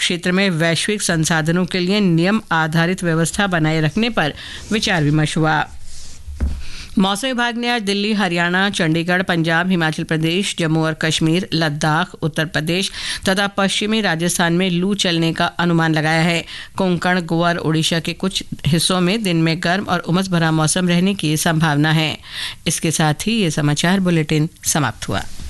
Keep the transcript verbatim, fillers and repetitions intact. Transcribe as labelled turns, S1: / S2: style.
S1: क्षेत्र में वैश्विक संसाधनों के लिए नियम आधारित व्यवस्था बनाए रखने पर विचार विमर्श हुआ। मौसम विभाग ने आज दिल्ली, हरियाणा, चंडीगढ़, पंजाब, हिमाचल प्रदेश, जम्मू और कश्मीर, लद्दाख, उत्तर प्रदेश तथा पश्चिमी राजस्थान में लू चलने का अनुमान लगाया है। कोंकण, गोवा और ओडिशा के कुछ हिस्सों में दिन में गर्म और उमस भरा मौसम रहने की संभावना है। इसके साथ ही ये समाचार बुलेटिन समाप्त हुआ।